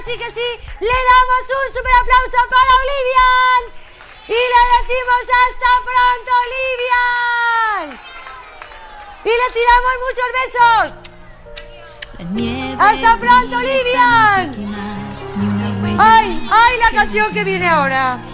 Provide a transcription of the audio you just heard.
Así que sí, le damos un super aplauso para Olivian y le decimos hasta pronto, Olivian, y le tiramos muchos besos. Hasta pronto, Olivian. Ay, la canción que viene ahora.